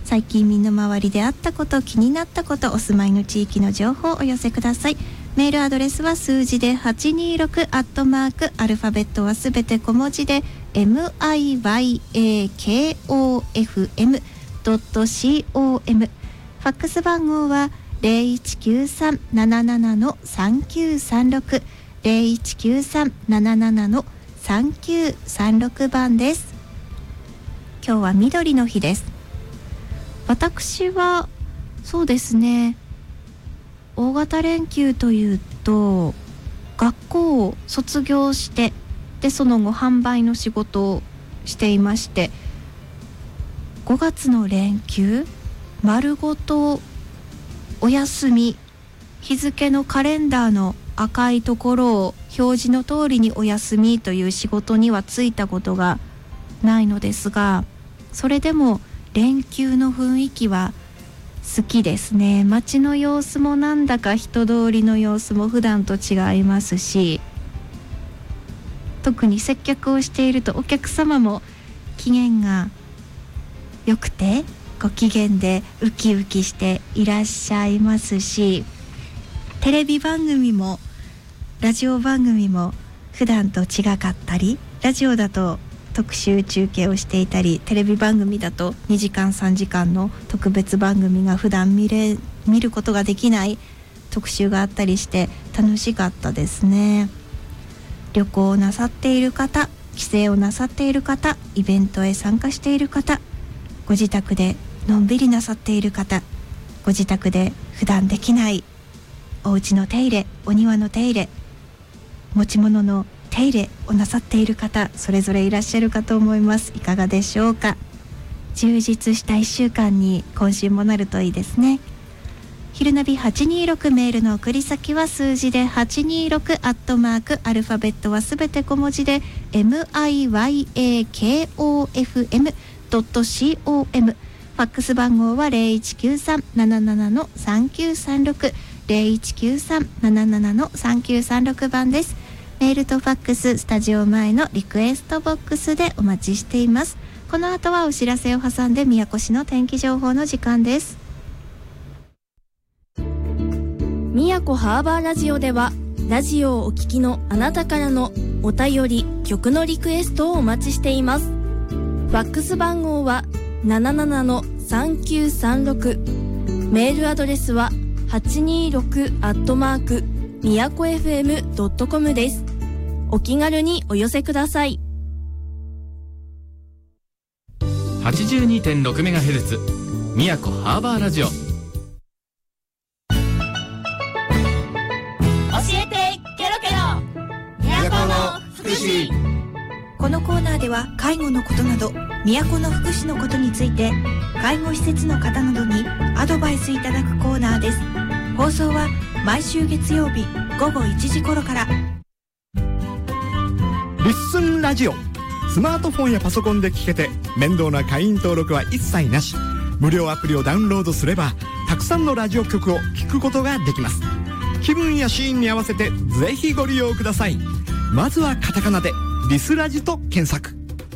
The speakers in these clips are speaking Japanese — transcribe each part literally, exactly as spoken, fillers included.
最近身の回りであったこと、気になったこと、お住まいの地域の情報をお寄せください。メールアドレスは数字ではちにーろくアットマークアルファベットはすべて小文字で ミヤコフエムドットコム、 ファックス番号は ゼロいちきゅうさん なななな さんきゅうさんろく ゼロいちきゅうさん なななな さんきゅうさんろく 番です。今日は緑の日です。私はそうですね、大型連休というと学校を卒業して、でその後販売の仕事をしていまして、ごがつの連休丸ごとお休み、日付のカレンダーの赤いところを表示の通りにお休みという仕事には就いたことがないのですが、それでも連休の雰囲気は好きですね。街の様子もなんだか人通りの様子も普段と違いますし、特に接客をしているとお客様も機嫌が良くてご機嫌でウキウキしていらっしゃいますし、テレビ番組もラジオ番組も普段と違かったり、ラジオだと特集中継をしていたり、テレビ番組だとにじかんさんじかんの特別番組が普段見れ見ることができない特集があったりして楽しかったですね。旅行をなさっている方、帰省をなさっている方、イベントへ参加している方、ご自宅でのんびりなさっている方、ご自宅で普段できないお家の手入れ、お庭の手入れ、持ち物の手入れをなさっている方、それぞれいらっしゃるかと思います。いかがでしょうか。充実したいっしゅうかんに今週もなるといいですね。昼ナビはちにーろく、メールの送り先は数字ではちにーろくアットマークアルファベットはすべて小文字で ミヤコフエムドットコム、 ファックス番号は ゼロいちきゅうさん なななな さんきゅうさんろく ゼロいちきゅうさん なななな さんきゅうさんろく 番です。メールとファックス、スタジオ前のリクエストボックスでお待ちしています。この後はお知らせを挟んで宮古市の天気情報の時間です。 宮古ハーバーラジオでは、ラジオをお聞きのあなたからのお便り、曲のリクエストをお待ちしています。ファックス番号は なななな さんきゅうさんろく、メールアドレスははちにーろくアットマークミヤコエフエムドットコム です。お気軽にお寄せください。 はちじゅうにてんろくメガヘルツ 宮古ハーバーラジオ。教えてケロケロ宮古の福祉。 このコーナーでは介護のことなど都の福祉のことについて介護施設の方などにアドバイスいただくコーナーです。放送は毎週月曜日ごごいちじ頃から。 リッスンラジオ、スマートフォンやパソコンで聞けて面倒な会員登録は一切なし。無料アプリをダウンロードすればたくさんのラジオ局を聞くことができます。気分やシーンに合わせてぜひご利用ください。まずはカタカナでリスラジと検索。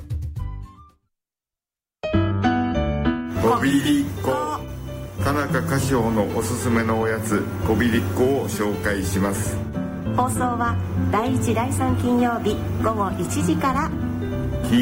こびりっこ、田中歌唱のおすすめのおやつこびりっこを紹介します。 放送はだいいちだいさん金曜日ごごいちじから。